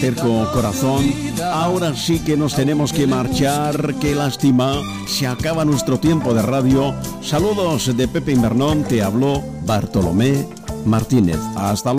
Terco corazón, ahora sí que nos tenemos que marchar, qué lástima, se acaba nuestro tiempo de radio. Saludos de Pepe Invernón, te habló Bartolomé Martínez. Hasta luego.